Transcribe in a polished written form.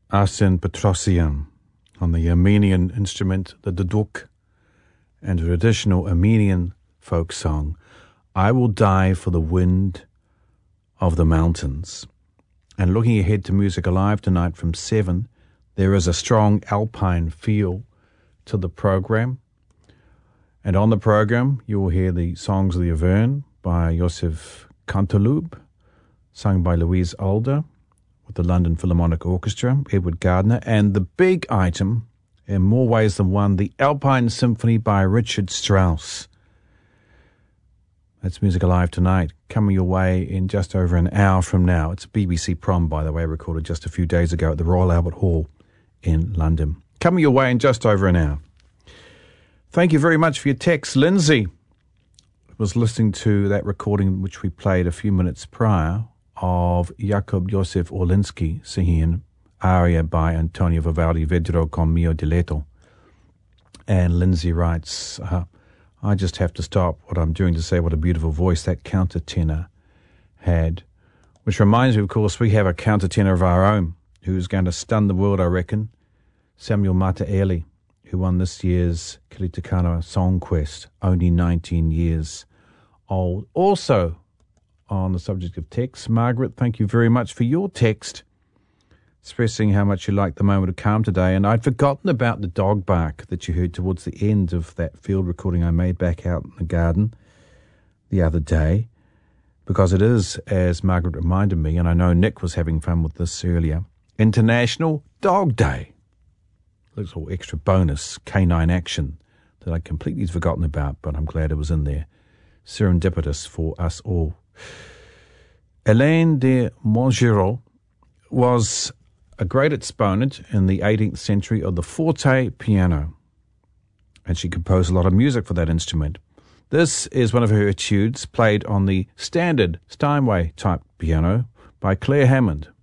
Arsen Petrosian on the Armenian instrument, the duduk, and a traditional Armenian folk song, I Will Die for the Wind of the Mountains. And looking ahead to Music Alive tonight from 7, there is a strong alpine feel to the program. And on the program, you will hear the Songs of the Auvergne by Yosef Canteloube, sung by Louise Alder with the London Philharmonic Orchestra, Edward Gardner, and the big item, in more ways than one, the Alpine Symphony by Richard Strauss. That's Music Alive tonight, coming your way in just over an hour from now. It's a BBC Prom, by the way, recorded just a few days ago at the Royal Albert Hall in London. Coming your way in just over an hour. Thank you very much for your text. Lindsay was listening to that recording which we played a few minutes prior of Jakub Josef Orlinski singing an aria by Antonio Vivaldi, Vedrò con mio diletto. And Lindsay writes, I just have to stop what I'm doing to say what a beautiful voice that countertenor had. Which reminds me, of course, we have a countertenor of our own who's going to stun the world, I reckon. Samuel Mataele, who won this year's Kiritacana Song Quest, only 19 years old. Also, on the subject of text, Margaret, thank you very much for your text, expressing how much you liked the moment of calm today. And I'd forgotten about the dog bark that you heard towards the end of that field recording I made back out in the garden the other day, because it is, as Margaret reminded me, and I know Nick was having fun with this earlier, International Dog Day. Little extra bonus canine action that I'd completely forgotten about, but I'm glad it was in there. Serendipitous for us all. Hélène de Montgeroux was a great exponent in the 18th century of the forte piano, and she composed a lot of music for that instrument. This is one of her etudes played on the standard Steinway type piano by Claire Hammond.